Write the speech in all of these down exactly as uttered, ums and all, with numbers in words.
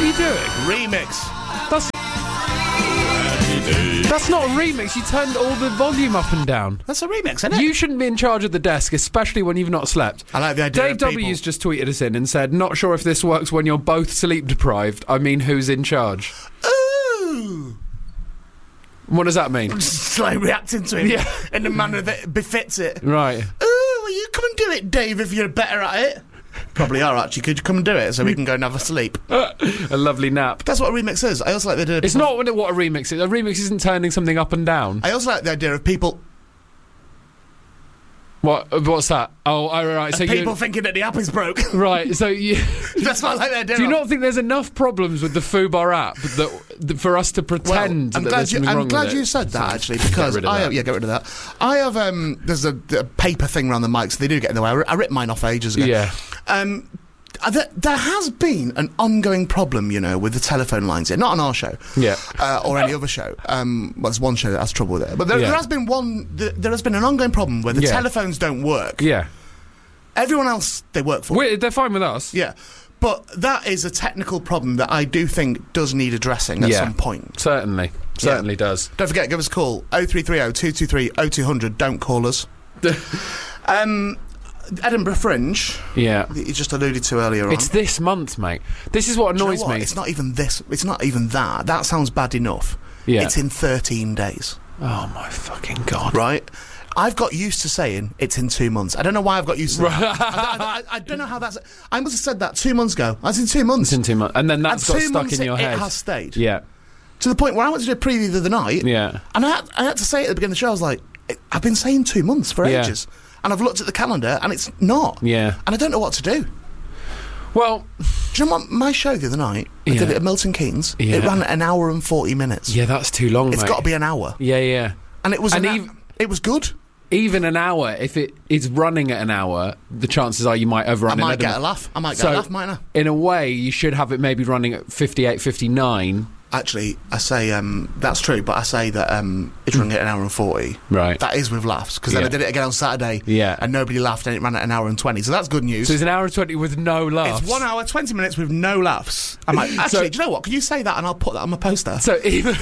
are you doing? Remix. That's That's not a remix. You turned all the volume up and down. That's a remix, isn't it? You shouldn't be in charge of the desk, especially when you've not slept. I like the idea Dave of people... W's just tweeted us in and said, not sure if this works when you're both sleep deprived. I mean, who's in charge? Ooh! What does that mean? I'm just like reacting to him Yeah. in the manner that befits it. Right. Ooh, will you come and do it, Dave, if you're better at it? Probably are, actually. Could you come and do it so we can go and have a sleep? A lovely nap. That's what a remix is. I also like the idea of It's people... not what a remix is. A remix isn't turning something up and down. I also like the idea of people... What? What's that? Oh, all right. So people you thinking that the app is broke. right. So you. That's what I like the idea Do you of. not think there's enough problems with the Fubar app that, that for us to pretend Well, I'm that glad there's you, something I'm wrong glad with you it? said that, So, actually, get because rid of I that. have, yeah, get rid of that. I have um, there's a, a paper thing around the mics. They do get in the way. I, ri- I ripped mine off ages ago. Yeah. Um, uh, there, there has been an ongoing problem, you know, with the telephone lines here. Not on our show, Yeah. uh, or any other show. Um, well, there's one show that has trouble with it, but there, Yeah. there has been one. Th- there has been an ongoing problem where the Yeah. telephones don't work. Yeah. Everyone else they work for. We're, they're fine with us. Yeah. But that is a technical problem that I do think does need addressing at Yeah. some point. Certainly. Certainly does. Don't forget, give us a call. oh three three oh, two two three, oh two hundred. Don't call us. um, Edinburgh Fringe, Yeah. that you just alluded to earlier It's on. this month, mate. This is what Do you know annoys what? me. It's not even this. It's not even that. That sounds bad enough. Yeah. It's in thirteen days. Oh, my fucking God. Right? I've got used to saying it's in two months. I don't know why I've got used to that. I, I, I, I don't know how that's... I must have said that two months ago. That's in two months. It's in two months. And then that's and got two stuck months in your it, head. It has stayed. Yeah. To the point where I went to do a preview the other night. Yeah. And I had, I had to say at the beginning of the show, I was like, I've been saying two months for Yeah. ages. And I've looked at the calendar and it's not. Yeah. And I don't know what to do. Well... Do you know what? My show the other night, I Yeah. did it at Milton Keynes. Yeah. It ran an hour and forty minutes. Yeah, that's too long, It's mate. got to be an hour. Yeah, yeah. And it was And an ev- hou- it was good. Even an hour, if it is running at an hour, the chances are you might overrun I in might get a Edinburgh. laugh. I might get So, a laugh, mightn't I? in a way, you should have it maybe running at fifty-eight, fifty-nine. Actually, I say um, that's true, but I say that um, it's running at an hour and forty. Right. That is with laughs, because then Yeah. I did it again on Saturday, Yeah. and nobody laughed, and it ran at an hour and twenty. So that's good news. So it's an hour and twenty with no laughs. It's one hour, twenty minutes with no laughs. I might, actually, So- do you know what? Can you say that and I'll put that on my poster? So even...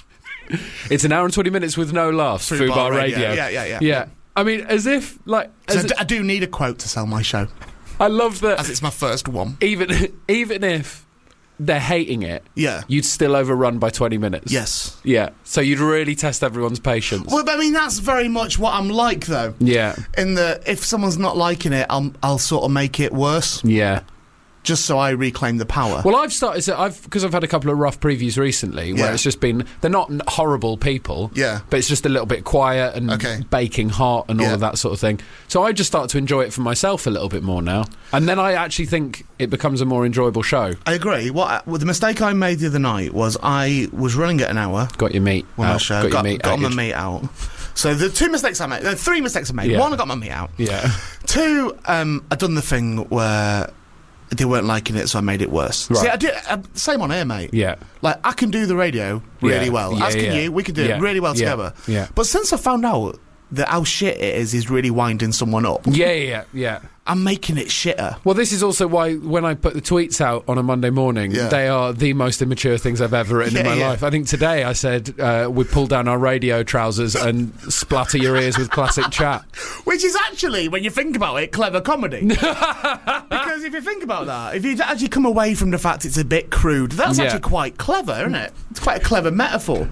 it's an hour and twenty minutes with no laughs. Fubar Fubar Radio. Radio. Yeah, yeah, yeah. Yeah. I mean, as if, like... So As I d- I do need a quote to sell my show, I love that... as it's my first one. even even if they're hating it, Yeah. you'd still overrun by twenty minutes. Yes. Yeah. So you'd really test everyone's patience. Well, I mean, that's very much what I'm like, though. Yeah. In the, if someone's not liking it, I'll, I'll sort of make it worse, Yeah. just so I reclaim the power. Well, I've started. So I've because I've had a couple of rough previews recently where Yeah. it's just been. They're not n- horrible people. Yeah. But it's just a little bit quiet and Okay. baking hot and all Yeah. of that sort of thing. So I just start to enjoy it for myself a little bit more now, and then I actually think it becomes a more enjoyable show. I agree. What I, well, the mistake I made the other night was I was running at an hour. Got your meat. When I out. show, Got, got, your meat. got my outage. meat out. So the two mistakes I made, the three mistakes I made. Yeah. One, I got my meat out. Yeah. Two, um, I done the thing where they weren't liking it, so I made it worse. Right. See, I did uh, same on air, mate. Yeah. Like I can do the radio really Yeah. well. Yeah, As can yeah. you. We can do Yeah. it really well Yeah. together. Yeah. But since I found out that how shit it is is really winding someone up, Yeah. Yeah. Yeah. I'm making it shitter. Well, this is also why when I put the tweets out on a Monday morning, Yeah. they are the most immature things I've ever written in Yeah, my yeah. life. I think today I said uh, we pull down our radio trousers and splatter your ears with classic chat. Which is actually, when you think about it, clever comedy. Because if you think about that, if you actually come away from the fact it's a bit crude, that's Yeah. actually quite clever, isn't it? It's quite a clever metaphor.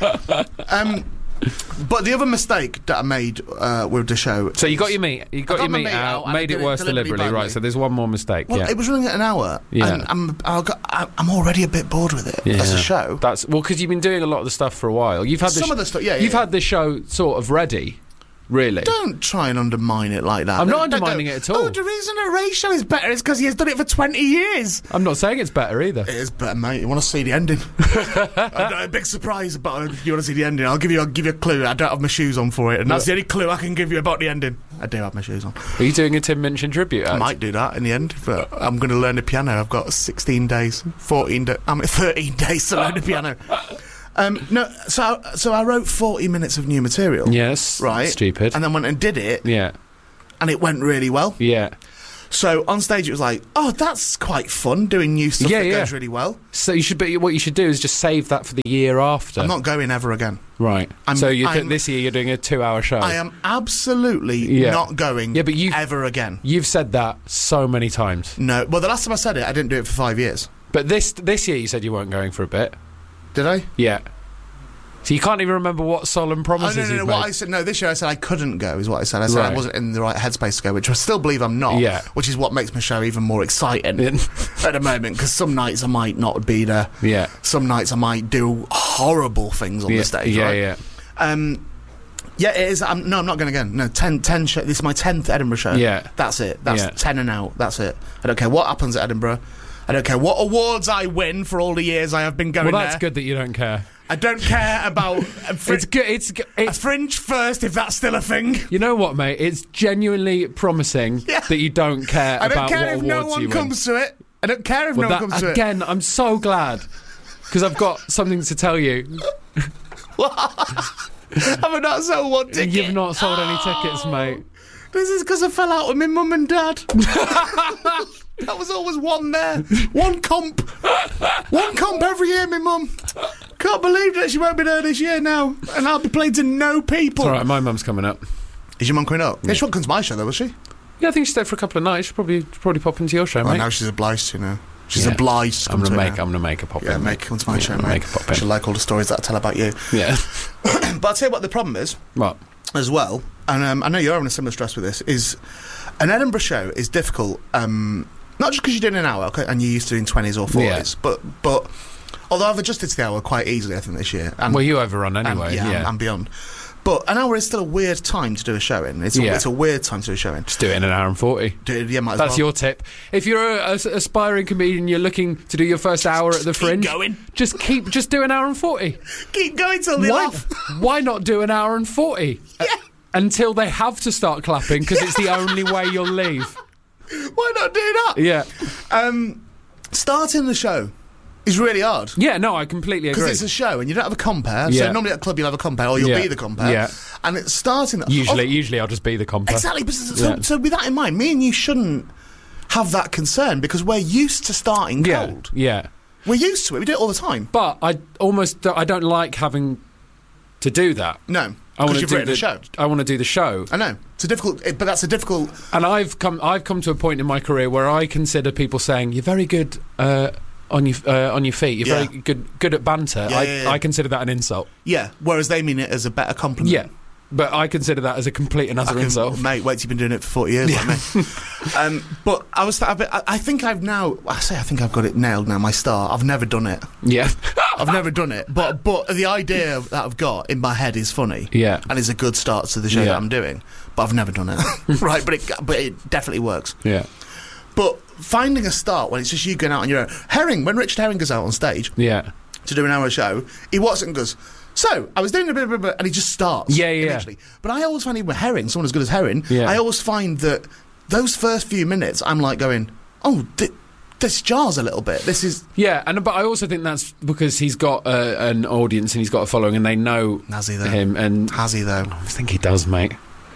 um, but the other mistake that I made uh, with the show... So you got your meat, you got, got your my meat meat out, out and I made did it it worse deliberately deliberately, right? badly. So there's one more mistake. Well, yeah. it was running at an hour, Yeah. and I'm I got, I- I'm already a bit bored with it Yeah. as a show. That's well because you've been doing a lot of the stuff for a while. You've had this Some of the stuff, yeah, yeah, You've yeah. had this show sort of ready, really. Don't try and undermine it like that. I'm not Don't- don't undermining go, it at all. Oh, the reason a Ray show is better is because he has done it for twenty years. I'm not saying it's better either. It is better, mate. You want to see the ending? I've got a big surprise, but uh, you want to see the ending? I'll give you. I'll give you a clue. I don't have my shoes on for it, and that's the only clue I can give you about the ending. I do have my shoes on. Are you doing a Tim Minchin tribute act? I might do that in the end, but I'm going to learn the piano. I've got sixteen days, fourteen. Da- I'm at thirteen days to learn the piano. Um, no, so so I wrote forty minutes of new material. Yes. Right. Stupid. And then went and did it, Yeah. and it went really well. Yeah. So on stage it was like, oh, that's quite fun doing new stuff Yeah, that yeah. goes really well. So you should be. What you should do is just save that for the year after. I'm not going ever again. Right. I'm- so you I'm- think this year you're doing a two-hour show? I am absolutely Yeah. not going Yeah, but you- ever again. You've said that so many times. No. Well, the last time I said it, I didn't do it for five years. But this this year you said you weren't going for a bit. Did I? Yeah. So you can't even remember what solemn Oh, promises no, no, no. you've What made. I said, no, this year I said I couldn't go, is what I said. I said I Right. wasn't in the right headspace to go, which I still believe I'm not. Yeah. Which is what makes my show even more exciting Yeah. at the moment, because some nights I might not be there. Yeah. Some nights I might do horrible things on Yeah, the stage, yeah, right? yeah. Um, yeah, it is. I'm, no, I'm not going again. No, ten, ten show, this is my tenth Edinburgh show. Yeah. That's it. That's Yeah. ten and out. That's it. I don't care what happens at Edinburgh. I don't care what awards I win for all the years I have been going Well, that's there. good that you don't care. I don't care about a, fr- It's good. It's good. a It's, fringe first, if that's still a thing. you know what, mate? It's genuinely promising Yeah. that you don't care I don't about care what if no awards one you comes to it. I don't care if win. no Well, one that, comes to again, I'm so glad because I've got something to tell you. it. Have I not sold one ticket? You've not sold any tickets, mate. This is because I fell out with my mum and dad. That was always one there. One comp. One comp every year, my mum. Can't believe that she won't be there this year now. And I'll be playing to no people. It's all right. My mum's coming up. Is your mum coming up? Yeah, she won't come to my show, though, will she? Yeah, I think she stayed for a couple of nights. She'll probably probably pop into your show, Well, mate. now she's obliged to, now. She's Yeah. obliged to I'm come gonna to it make. now. I'm gonna make a pop Yeah, in. make her come to my Yeah, show, I'm mate. gonna make a pop in. She'll like all the stories that I tell about you. Yeah. But I'll tell you what the problem is, What? as well, and um, I know you're having a similar stress with this, is an Edinburgh show is difficult, um, not just because you're doing an hour, okay, and you're used to doing twenties or forties, Yeah. but but although I've adjusted to the hour quite easily, I think, this year. And, Well, you overrun and- anyway. yeah, yeah. and, and beyond. But an hour is still a weird time to do a show in. It's a, Yeah. it's a weird time to do a show in. Just do it in an hour and forty. Dude, yeah, might as That's well. your tip. If you're a, a aspiring comedian, you're looking to do your first hour at the keep Fringe. going. Just keep. Just do an hour and forty. Keep going till they Why? laugh. Why not do an hour and forty? Yeah. Until they have to start clapping because it's the only way you'll leave. Why not do that? Yeah. Um, starting the show is really hard. Yeah. No, I completely agree. Because it's a show and you don't have a compare. Yeah. So normally at a club you'll have a compare or you'll Yeah. be the compare. Yeah. And it's starting... Usually, Oh, usually I'll just be the compere. exactly. But so, so, Yeah. so with that in mind, me and you shouldn't have that concern because we're used to starting Yeah. cold. Yeah. We're used to it. We do it all the time. But I almost don't- I don't like having to do that. No. I want Because to you've do written the a show. I want to do the show. I know. It's a difficult... It, but that's a difficult... And I've come I've come to a point in my career where I consider people saying you're very good uh, on your uh, on your feet. You're Yeah. very good good at banter. Yeah, I, yeah, yeah. I consider that an insult. Yeah. Whereas they mean it as a better compliment. Yeah, but I consider that as a complete and I utter can- insult. Mate, wait till you've been doing it for forty years like me. um, but I was, th- I I think I've now, I say I think I've got it nailed now, my star. I've never done it. Yeah, I've never done it. But but the idea that I've got in my head is funny. yeah, And it's a good start to the show Yeah. that I'm doing. But I've never done it. Right, but it, but it definitely works. yeah, But finding a start when it's just you going out on your own. Herring, when Richard Herring goes out on stage yeah, to do an hour show, he walks and goes, so, I was doing a bit, bit, bit, and he just starts. Yeah, yeah, eventually. But I always find with Herring, someone as good as Herring, Yeah. I always find that those first few minutes, I'm like going, oh, th- this jars a little bit. This is... yeah. And but I also think that's because he's got uh, an audience and he's got a following, and they know Has he, though? him. And Has he, though? I think he does, mate.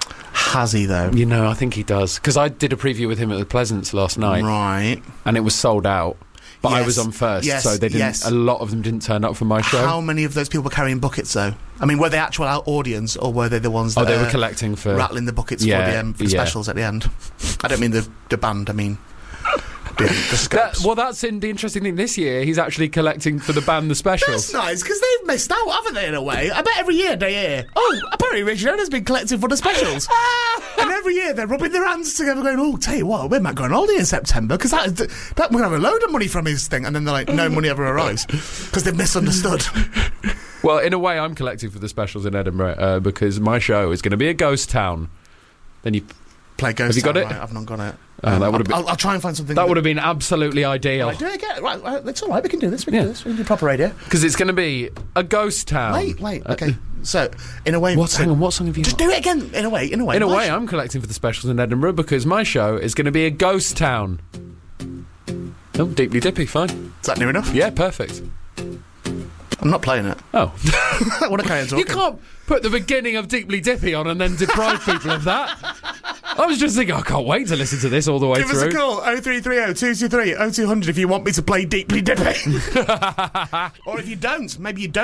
Has he, though? You know, I think he does because I did a preview with him at the Pleasance last night, Right. and it was sold out. But I Yes, was on first, yes, so they didn't. yes. A lot of them didn't turn up for my show. How many of those people were carrying buckets, though? I mean, were they actual out audience, or were they the ones that oh, they were uh, collecting for. rattling the buckets Yeah, for the, um, for the yeah. specials at the end? I don't mean the, the band, I mean the, the That, scopes. well, that's in the interesting thing. This year, he's actually collecting for the band the specials. That's nice, because they've missed out, haven't they, in a way? I bet every year they hear, oh, apparently Richard has been collecting for the specials. And every year they're rubbing their hands together going, oh, tell you what, we might go on holiday in September, because that, that, we're going to have a load of money from his thing. And then they're like, no money ever arrives, because they've misunderstood. Well, in a way, I'm collecting for the specials in Edinburgh uh, because my show is going to be a ghost town. Then you, Play Ghost Have you got Town, it? Right, I've not got it. Oh, that Um, would've I'll, been- I'll, I'll try and find something. that would have been absolutely ideal Right, do it again. Right, right, it's all right, we can do this, we can Yeah. do this, we can do proper radio. because it's going to be a ghost town. Wait, wait, Uh, okay. So, in a way... What? so- Hang on. What song have you? Just got? do it again, in a way, in a way. In a Why way, sh- I'm collecting for the specials in Edinburgh because my show is going to be a ghost town. Oh, deeply dippy, fine. Is that near enough? Yeah, perfect. I'm not playing it. Oh, I want to carry on talking. you can't put the beginning of Deeply Dippy on and then deprive people of that. I was just thinking, I can't wait to listen to this all the way Give through. us a call, oh three three oh, two two three, oh two hundred if you want me to play Deeply Dipping. Or if you don't, maybe you don't.